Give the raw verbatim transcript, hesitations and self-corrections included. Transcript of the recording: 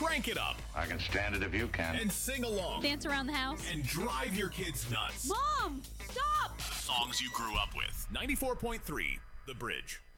crank it up. I can stand it if you can. And sing along. Dance around the house. And drive your kids nuts. Mom, stop! Songs you grew up with. ninety-four point three, The Bridge.